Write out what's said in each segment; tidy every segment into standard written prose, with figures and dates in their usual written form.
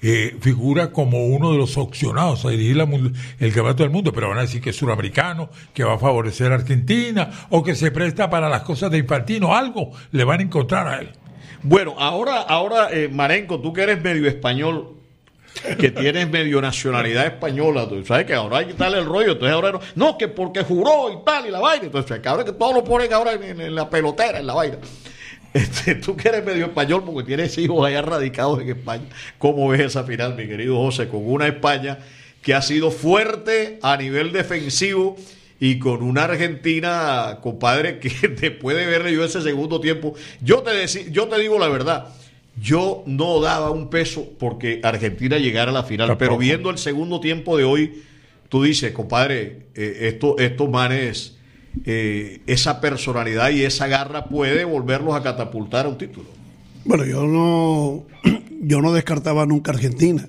figura como uno de los opcionados a dirigir el campeonato del mundo, pero van a decir que es suramericano, que va a favorecer a Argentina, o que se presta para las cosas de Infantino, algo le van a encontrar a él. Bueno, ahora Marenco, tú que eres medio español, que tienes medio nacionalidad española, tú sabes que ahora hay que darle el rollo, entonces ahora no, que porque juró y tal y la vaina, entonces ahora que todo lo ponen ahora en la pelotera, en la vaina. Tú que eres medio español porque tienes hijos allá radicados en España, ¿cómo ves esa final, mi querido José, con una España que ha sido fuerte a nivel defensivo y con una Argentina, compadre, que después de verle yo ese segundo tiempo, yo te digo la verdad, yo no daba un peso porque Argentina llegara a la final, pero viendo el segundo tiempo de hoy, tú dices, compadre, estos manes, esa personalidad y esa garra puede volverlos a catapultar a un título. Bueno, yo no descartaba nunca Argentina,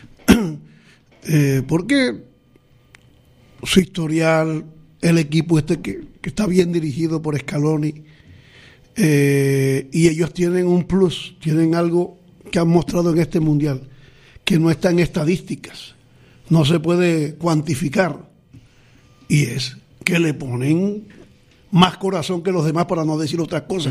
porque su historial, el equipo que está bien dirigido por Scaloni, y ellos tienen un plus, tienen algo que han mostrado en este mundial, que no está en estadísticas, no se puede cuantificar, y es que le ponen más corazón que los demás, para no decir otras cosas.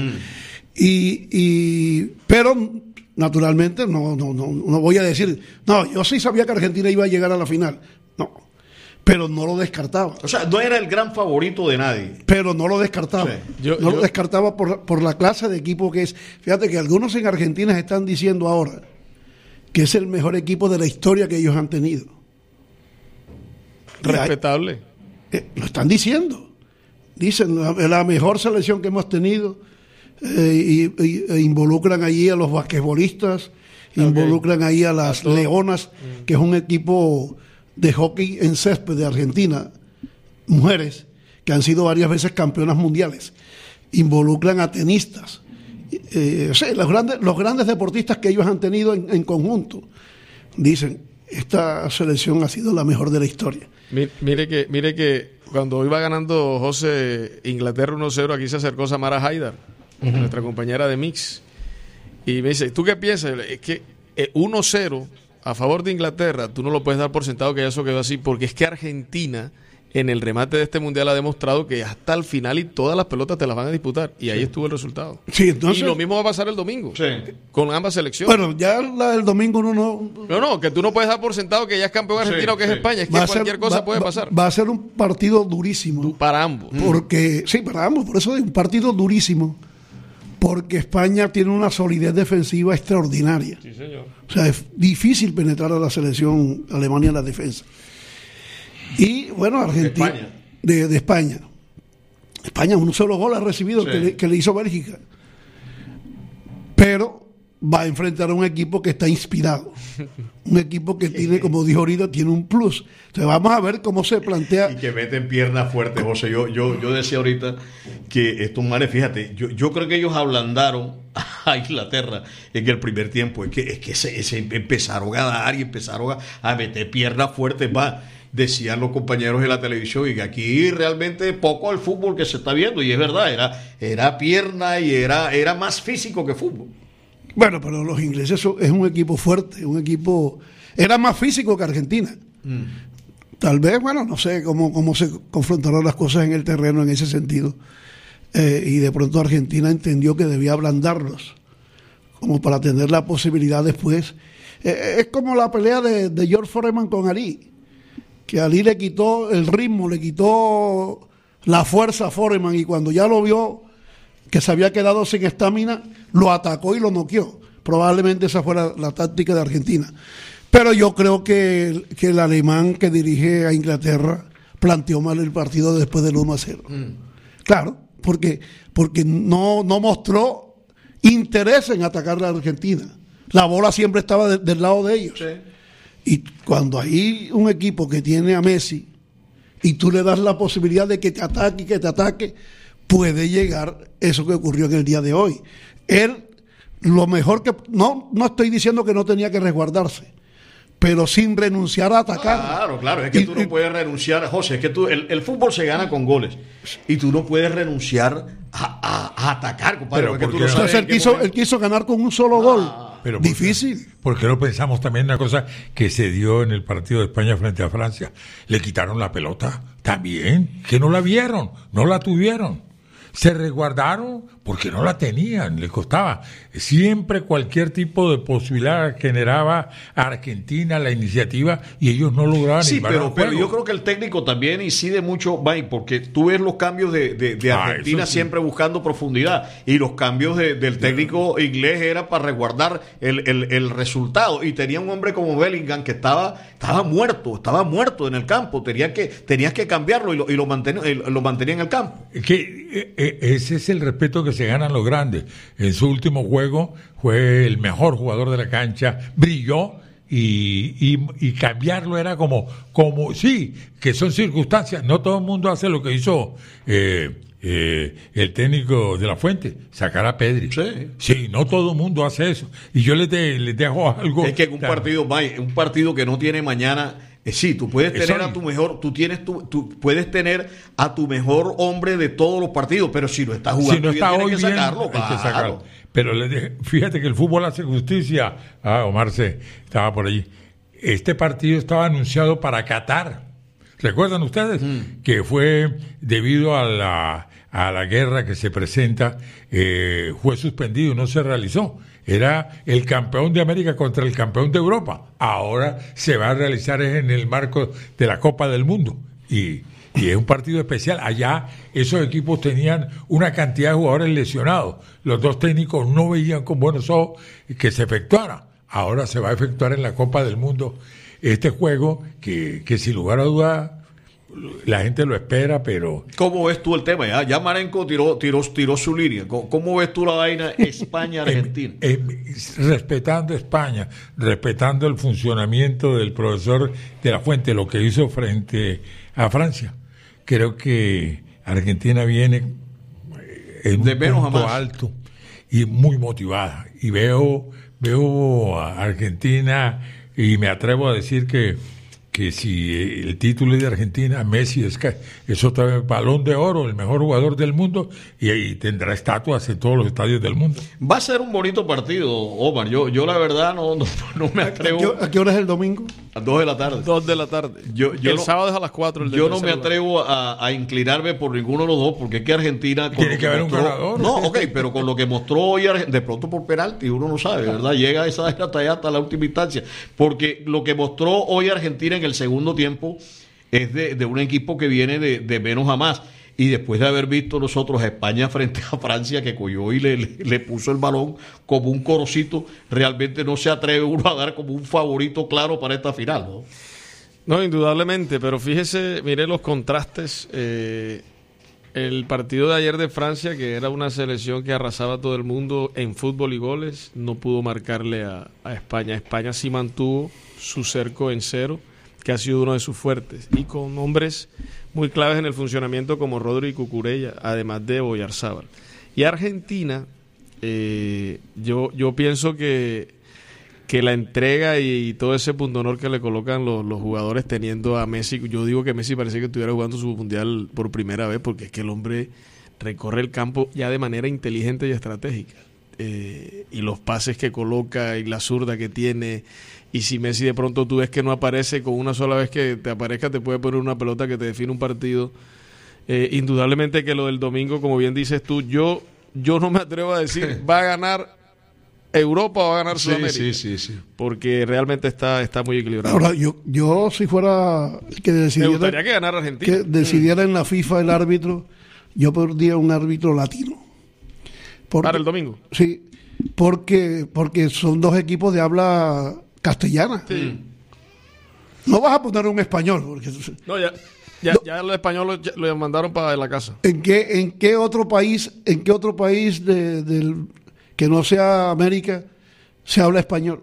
Pero naturalmente no voy a decir, no, yo sí sabía que Argentina iba a llegar a la final, no, pero no lo descartaba. O sea, no era el gran favorito de nadie, pero no lo descartaba. Sí. Yo lo descartaba por la clase de equipo que es. Fíjate que algunos en Argentina están diciendo ahora que es el mejor equipo de la historia que ellos han tenido. Respetable. Lo están diciendo. Dicen, la mejor selección que hemos tenido, e involucran allí a los basquetbolistas, involucran ahí a las Leonas, que es un equipo de hockey en césped de Argentina, mujeres, que han sido varias veces campeonas mundiales, involucran a tenistas, los grandes deportistas que ellos han tenido en conjunto, dicen, esta selección ha sido la mejor de la historia. Mire que cuando iba ganando José Inglaterra 1-0, aquí se acercó Samara Haidar, nuestra compañera de Mix, y me dice, ¿tú qué piensas? Es que 1-0 a favor de Inglaterra, tú no lo puedes dar por sentado que eso quedó así, porque es que Argentina en el remate de este mundial ha demostrado que hasta el final y todas las pelotas te las van a disputar, y ahí estuvo el resultado. Sí, entonces, y lo mismo va a pasar el domingo, con ambas selecciones. Bueno, ya el domingo no, que tú no puedes dar por sentado que ya es campeón Argentina o que es España, es que cualquier cosa puede pasar. Va a ser un partido durísimo. Para ambos. Para ambos, por eso es un partido durísimo. Porque España tiene una solidez defensiva extraordinaria. Sí, señor. O sea, es difícil penetrar a la selección Alemania en la defensa. Y bueno, Argentina. De España. España, un solo gol ha recibido que le hizo Bélgica. Pero va a enfrentar a un equipo que está inspirado. Un equipo que tiene, como dijo ahorita, tiene un plus. Entonces vamos a ver cómo se plantea. Y que meten piernas fuertes, José. Yo decía ahorita que estos manes, fíjate, yo creo que ellos ablandaron a Inglaterra en el primer tiempo. Es que se empezaron a dar y empezaron a meter piernas fuertes. Decían los compañeros de la televisión, y que aquí realmente poco el fútbol que se está viendo, y es verdad, era pierna y era más físico que fútbol. Bueno, pero los ingleses es un equipo fuerte, era más físico que Argentina. Tal vez, bueno, no sé cómo se confrontaron las cosas en el terreno en ese sentido. Y de pronto Argentina entendió que debía ablandarlos, como para tener la posibilidad después. Es como la pelea de George Foreman con Ali, que Ali le quitó el ritmo, le quitó la fuerza a Foreman, y cuando ya lo vio que se había quedado sin estamina, lo atacó y lo noqueó. Probablemente esa fue la táctica de Argentina. Pero yo creo que el alemán que dirige a Inglaterra planteó mal el partido después del 1-0. Claro, porque no mostró interés en atacar a la Argentina. La bola siempre estaba del lado de ellos. Sí. Y cuando hay un equipo que tiene a Messi y tú le das la posibilidad de que te ataque, puede llegar eso que ocurrió en el día de hoy. Él, lo mejor que... No estoy diciendo que no tenía que resguardarse, pero sin renunciar a atacar. Claro, es que tú no puedes renunciar, José, es que el fútbol se gana con goles, y tú no puedes renunciar a atacar, compadre. Entonces él quiso ganar con un solo gol. pero difícil. ¿Por qué no pensamos también en una cosa que se dio en el partido de España frente a Francia? Le quitaron la pelota también, que no la vieron, no la tuvieron. Se resguardaron porque no la tenían, les costaba. Siempre cualquier tipo de posibilidad generaba a Argentina la iniciativa y ellos no lograban. Sí, pero yo creo que el técnico también incide mucho, Mike, porque tú ves los cambios de Argentina sí, siempre buscando profundidad, y los cambios del técnico inglés era para resguardar el resultado, y tenía un hombre como Bellingham que estaba muerto en el campo, tenías que cambiarlo y lo mantenía en el campo. Ese es el respeto que se ganan los grandes. En su último juego fue el mejor jugador de la cancha, brilló y cambiarlo era como sí, que son circunstancias. No todo el mundo hace lo que hizo el técnico de la Fuente, sacar a Pedri. Sí, no todo el mundo hace eso. Y yo les dejo algo. Es que en un partido que no tiene mañana. Sí, tú puedes tener a tu mejor, tú puedes tener a tu mejor hombre de todos los partidos, pero si no está jugando si no está bien, hoy hay que sacarlo, hay que sacarlo. Pero fíjate que el fútbol hace justicia. Omar estaba por allí. Este partido estaba anunciado para Qatar. ¿Recuerdan ustedes? Que fue debido a la guerra que se presenta, fue suspendido, no se realizó. Era el campeón de América contra el campeón de Europa. Ahora se va a realizar en el marco de la Copa del Mundo. Y es un partido especial. Allá esos equipos tenían una cantidad de jugadores lesionados. Los dos técnicos no veían con buenos ojos que se efectuara. Ahora se va a efectuar en la Copa del Mundo este juego que sin lugar a dudas la gente lo espera, pero... ¿Cómo ves tú el tema? Ya Marenco tiró su línea. ¿Cómo ves tú la vaina España-Argentina? Respetando España, respetando el funcionamiento del profesor de la Fuente, lo que hizo frente a Francia. Creo que Argentina viene en un punto alto y muy motivada. Y veo a Argentina y me atrevo a decir que si el título es de Argentina, Messi es otra vez Balón de Oro, el mejor jugador del mundo, y tendrá estatuas en todos los estadios del mundo. Va a ser un bonito partido, Omar. Yo la verdad no me atrevo. ¿A qué hora es el domingo? A 2 de la tarde. 2 de la tarde. El sábado es a las 4. Yo no me atrevo a inclinarme por ninguno de los dos, porque es que Argentina... Tiene que haber un ganador. No, ok, pero con lo que mostró hoy, de pronto por penalti, uno no sabe, ¿verdad? Llega a esa hasta la última instancia. Porque lo que mostró hoy Argentina en el segundo tiempo es de un equipo que viene de menos a más. Y después de haber visto nosotros a España frente a Francia, que cogió y le puso el balón como un corocito, realmente no se atreve uno a dar como un favorito claro para esta final, ¿no? No, indudablemente, pero fíjese, mire los contrastes. El partido de ayer de Francia, que era una selección que arrasaba a todo el mundo en fútbol y goles, no pudo marcarle a España. España sí mantuvo su cerco en 0, que ha sido uno de sus fuertes, y con hombres muy claves en el funcionamiento como Rodri y Cucurella, además de Oyarzábal. Y Argentina, yo pienso que la entrega y todo ese punto honor que le colocan los jugadores teniendo a Messi, yo digo que Messi parece que estuviera jugando su mundial por primera vez, porque es que el hombre recorre el campo ya de manera inteligente y estratégica, y los pases que coloca y la zurda que tiene. Y si Messi de pronto tú ves que no aparece, con una sola vez que te aparezca te puede poner una pelota que te define un partido. Indudablemente que lo del domingo, como bien dices tú, yo no me atrevo a decir va a ganar Europa o va a ganar Sudamérica. Sí. Porque realmente está muy equilibrado. Ahora, yo si fuera el que decidiera... Me gustaría que ganara Argentina. Que decidiera en la FIFA el árbitro, yo pondría un árbitro latino. ¿Para el domingo? Sí, porque son dos equipos de habla castellana. Sí. No vas a poner un español. Porque... No, ya los españoles lo mandaron para la casa. ¿En qué otro país que no sea América se habla español?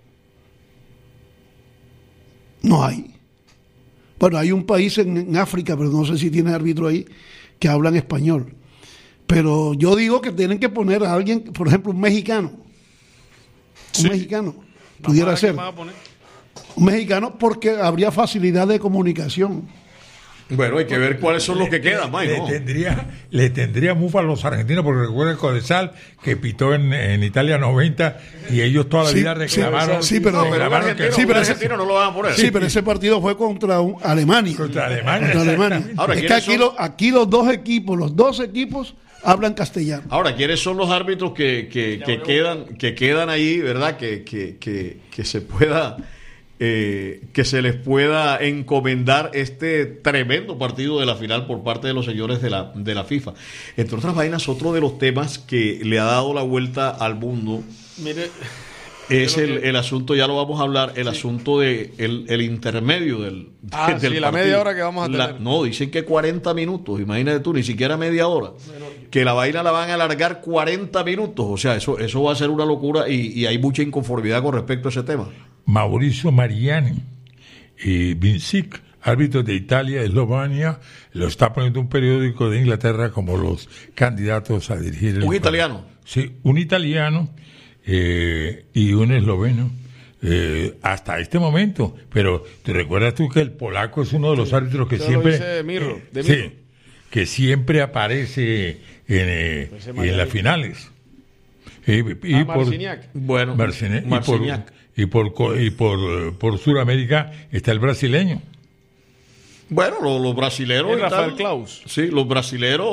No hay. Bueno, hay un país en África, pero no sé si tiene árbitro ahí, que hablan español. Pero yo digo que tienen que poner a alguien, por ejemplo, un mexicano. Un mexicano. Pudiera ser. Un mexicano, porque habría facilidad de comunicación. Bueno, hay que ver cuáles son los que quedan, Mike, ¿no? Le tendría mufa a los argentinos, porque recuerda el Codesal que pitó en Italia 90 y ellos toda la vida reclamaron. Pero un argentino no lo van a poner. Sí, pero ese partido fue contra Alemania. Contra Alemania. Ahora, es que aquí los dos equipos hablan castellano. Ahora, ¿quiénes son los árbitros que quedan ahí, verdad? Que se pueda... que se les pueda encomendar este tremendo partido de la final por parte de los señores de la FIFA. Entre otras vainas, otro de los temas que le ha dado la vuelta al mundo, mire, es el asunto, ya lo vamos a hablar, el asunto de el intermedio del la partido. media hora que vamos a tener. No, dicen que 40 minutos, imagínate tú, ni siquiera media hora. Que la vaina la van a alargar 40 minutos, o sea, eso va a ser una locura y hay mucha inconformidad con respecto a ese tema. Mauricio Mariani y Vincic, árbitros de Italia y Eslovenia, lo está poniendo un periódico de Inglaterra como los candidatos a dirigir ¿Un italiano? Sí, un italiano y un esloveno. Hasta este momento, pero ¿te recuerdas tú que el polaco es uno de los árbitros que siempre sí, que siempre aparece en las finales? Marciniak. Bueno, Marciniak. Y por Sudamérica está el brasileño. Bueno, los brasileros. Rafael Klaus. Sí, los brasileros,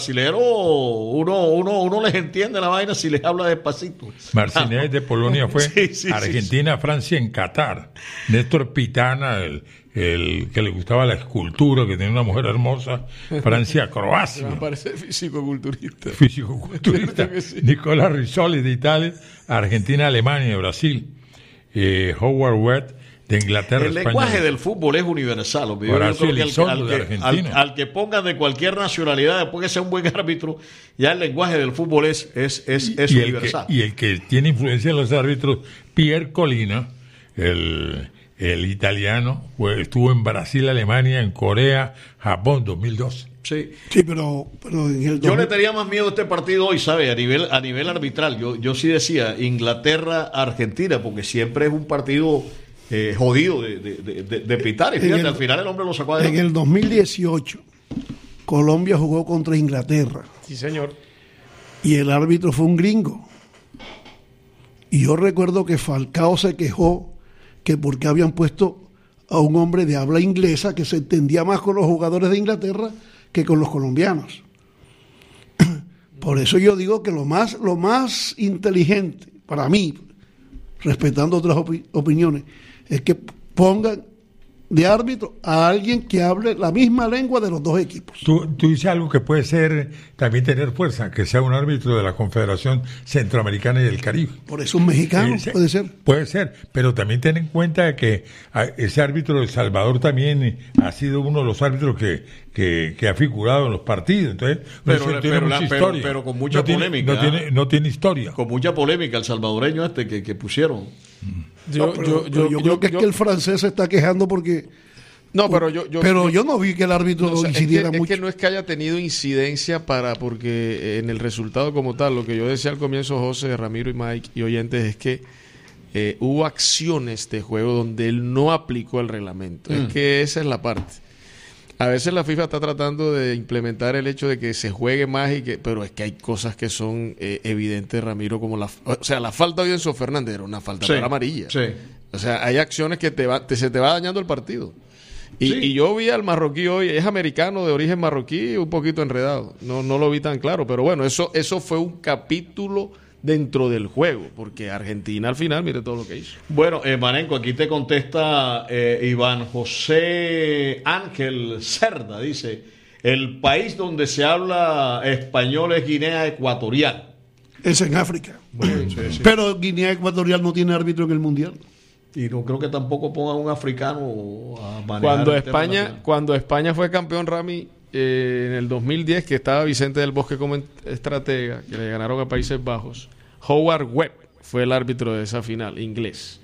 uno les entiende la vaina si les habla despacito. Marciniak de Polonia fue, sí, Argentina, Francia en Qatar. Néstor Pitana, el que le gustaba la escultura, que tenía una mujer hermosa, Francia, Croacia. Me parece físico-culturista. Sí. Nicola Rizzoli de Italia, Argentina, Alemania, Brasil. Howard Webb de Inglaterra. El lenguaje del fútbol es universal. Al que pongan de cualquier nacionalidad, después que sea un buen árbitro, ya el lenguaje del fútbol es universal. Y el que tiene influencia en los árbitros, Pierre Colina, el italiano, estuvo en Brasil, Alemania, en Corea, Japón, 2012. Sí, pero en yo le tenía más miedo a este partido hoy, ¿sabe? A nivel arbitral. Yo sí decía Inglaterra-Argentina, porque siempre es un partido jodido de pitar. Y fíjate, al final el hombre lo sacó adelante. En el 2018, Colombia jugó contra Inglaterra. Sí, señor. Y el árbitro fue un gringo. Y yo recuerdo que Falcao se quejó que porque habían puesto a un hombre de habla inglesa que se entendía más con los jugadores de Inglaterra que con los colombianos. Por eso yo digo que lo más inteligente para mí, respetando otras opiniones, es que pongan de árbitro a alguien que hable la misma lengua de los dos equipos. Tú dices algo que puede ser también tener fuerza, que sea un árbitro de la Confederación Centroamericana y del Caribe. Por eso un mexicano puede ser. Puede ser, pero también ten en cuenta que ese árbitro de El Salvador también ha sido uno de los árbitros que ha figurado en los partidos. Entonces, pero con mucha polémica. No tiene historia. Con mucha polémica el salvadoreño que pusieron. Yo creo que es que el francés se está quejando porque... No, pero yo no vi que el árbitro incidiera mucho. Es que no es que haya tenido incidencia porque en el resultado como tal, lo que yo decía al comienzo, José, Ramiro y Mike y oyentes, es que hubo acciones de juego donde él no aplicó el reglamento. Es que esa es la parte. A veces la FIFA está tratando de implementar el hecho de que se juegue más pero es que hay cosas que son evidentes, Ramiro, como la falta de Enzo Fernández era una falta para amarilla. Sí. O sea, hay acciones que se te va dañando el partido. Y yo vi al marroquí hoy, es americano de origen marroquí, un poquito enredado. No lo vi tan claro, pero bueno, eso fue un capítulo dentro del juego, porque Argentina al final, mire todo lo que hizo. Bueno, Marenco, aquí te contesta Iván José Ángel Cerda, dice, el país donde se habla español es Guinea Ecuatorial. Es en África. Bueno, sí. Pero Guinea Ecuatorial no tiene árbitro en el Mundial. Y no creo que tampoco pongan un africano a manejar cuando España fue campeón, Rami, en el 2010, que estaba Vicente del Bosque como estratega, que le ganaron a Países Bajos, Howard Webb fue el árbitro de esa final, inglés.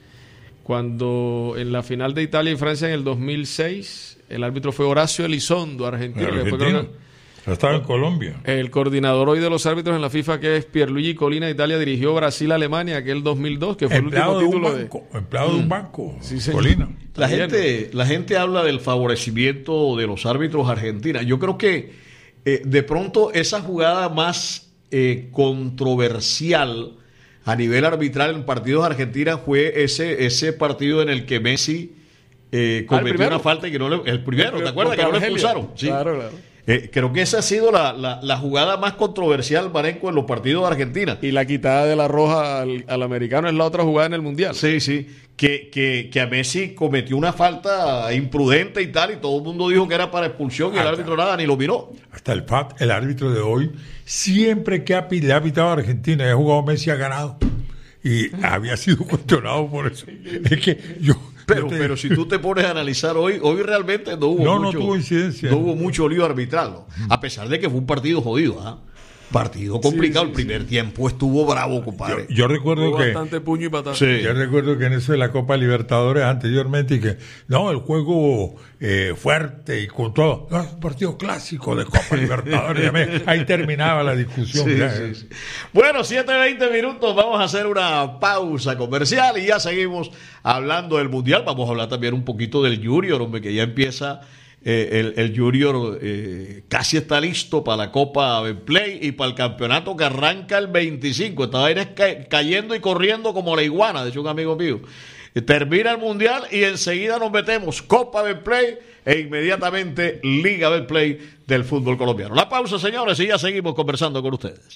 Cuando en la final de Italia y Francia en el 2006, el árbitro fue Horacio Elizondo, argentino. Estaba en Colombia. El coordinador hoy de los árbitros en la FIFA, que es Pierluigi Colina de Italia, dirigió Brasil-Alemania aquel 2002, que fue empleado el último título empleado de un banco. Sí, señor. Colina. La gente habla del favorecimiento de los árbitros argentinos. Yo creo que de pronto esa jugada más controversial a nivel arbitral en partidos argentinos fue ese partido en el que Messi cometió una falta y que no le, el primero, ¿te acuerdas? Que no le expulsaron. Sí. Claro. Creo que esa ha sido la jugada más controversial, Marenco, en los partidos de Argentina. Y la quitada de la roja al americano es la otra jugada en el Mundial. Sí. Que a Messi cometió una falta imprudente y tal, y todo el mundo dijo que era para expulsión y el árbitro nada, ni lo miró. Hasta el árbitro de hoy, siempre que le ha pitado a Argentina y ha jugado Messi, ha ganado. Y había sido cuestionado por eso. Es que Pero si tú te pones a analizar hoy realmente no tuvo incidencia. No hubo mucho lío arbitral, ¿no? A pesar de que fue un partido jodido, partido complicado. El primer tiempo estuvo bravo, compadre. Yo recuerdo que bastante puño y patada. Sí. Yo recuerdo que en eso de la Copa Libertadores anteriormente, y que el juego fuerte y con todo, no, es un partido clásico de Copa Libertadores. Ahí terminaba la discusión. Sí. Bueno, 7:20 minutos, vamos a hacer una pausa comercial y ya seguimos hablando del Mundial. Vamos a hablar también un poquito del Junior, hombre, que ya empieza. El Junior casi está listo para la Copa Betplay y para el campeonato que arranca el 25. Esta vaina es cayendo y corriendo como la iguana, de hecho un amigo mío. Termina el Mundial y enseguida nos metemos Copa Betplay e inmediatamente Liga Betplay del fútbol colombiano. La pausa, señores, y ya seguimos conversando con ustedes.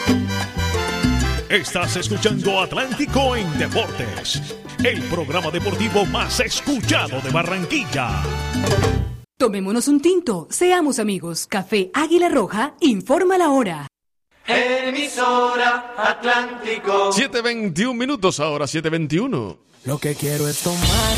Estás escuchando Atlántico en Deportes, el programa deportivo más escuchado de Barranquilla. Tomémonos un tinto, seamos amigos. Café Águila Roja informa la hora. Emisora Atlántico. 7:21 minutos ahora, 7:21. Lo que quiero es tomar